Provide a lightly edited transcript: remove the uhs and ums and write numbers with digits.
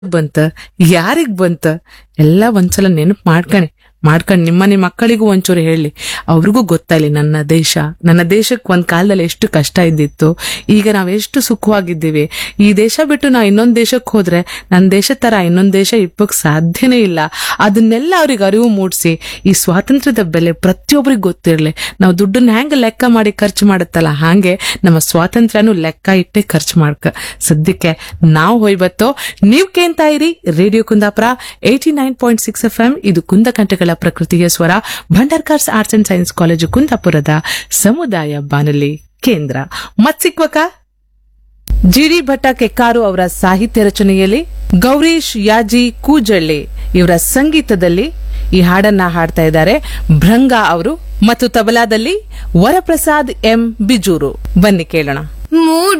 ಬಂತ ಯಾರಿಗ್ ಬಂತ ಎಲ್ಲ ಒಂದ್ಸಲ ನೆನಪು ಮಾಡ್ಕಣಿ ನಿಮ್ಮ ಮಕ್ಕಳಿಗೂ ಒಂಚೂರು ಹೇಳಿ, ಅವ್ರಿಗೂ ಗೊತ್ತಾಯ್ಲಿ ನನ್ನ ದೇಶಕ್ಕೆ ಒಂದ್ ಕಾಲದಲ್ಲಿ ಎಷ್ಟು ಕಷ್ಟ ಇದ್ದಿತ್ತು, ಈಗ ನಾವೆಷ್ಟು ಸುಖವಾಗಿದ್ದೀವಿ. ಈ ದೇಶ ಬಿಟ್ಟು ನಾ ಇನ್ನೊಂದ್ ದೇಶಕ್ಕೆ ಹೋದ್ರೆ ನನ್ನ ದೇಶ ತರ ಇನ್ನೊಂದ್ ದೇಶ ಇಪ್ಪಕ್ ಸಾಧ್ಯನೇ ಇಲ್ಲ. ಅದನ್ನೆಲ್ಲ ಅವ್ರಿಗೆ ಅರಿವು ಮೂಡಿಸಿ ಈ ಸ್ವಾತಂತ್ರ್ಯದ ಬೆಲೆ ಪ್ರತಿಯೊಬ್ಬರಿಗೆ ಗೊತ್ತಿರ್ಲಿ. ನಾವು ದುಡ್ಡನ್ನ ಹೆಂಗ ಲೆಕ್ಕ ಮಾಡಿ ಖರ್ಚು ಮಾಡುತ್ತಲ್ಲ, ಹಾಗೆ ನಮ್ಮ ಸ್ವಾತಂತ್ರ್ಯನೂ ಲೆಕ್ಕ ಇಟ್ಟೆ ಖರ್ಚು ಮಾಡ್ಕ. ಸದ್ಯಕ್ಕೆ ನಾವು ಹೋಯ್ಬತ್ತೋ, ನೀವ್ ಕೇಳ್ತಾ ಇರಿ ರೇಡಿಯೋ ಕುಂದಾಪುರ 89.6 FM. ಇದು ಕುಂದಕಂಠಗಳ ಪ್ರಕೃತಿಯ ಸ್ವರ, Bhandarkars arts and science college ಕುಂದಾಪುರದ ಸಮುದಾಯ ಬಾನುಲಿ ಕೇಂದ್ರ. ಮತ್ಸಿಕ್ವಕ ಜಿಡಿ ಭಟ್ಟ ಕೆಕ್ಕಾರು ಅವರ ಸಾಹಿತ್ಯ ರಚನೆಯಲ್ಲಿ ಗೌರೀಶ್ ಯಾಜಿ ಕೂಜಳ್ಳಿ ಇವರ ಸಂಗೀತದಲ್ಲಿ ಈ ಹಾಡನ್ನ ಹಾಡ್ತಾ ಇದ್ದಾರೆ ಭೃಂಗಾ ಅವರು, ಮತ್ತು ತಬಲಾದಲ್ಲಿ ವರಪ್ರಸಾದ್ ಎಂ ಬಿಜೂರು. ಬನ್ನಿ ಕೇಳೋಣ.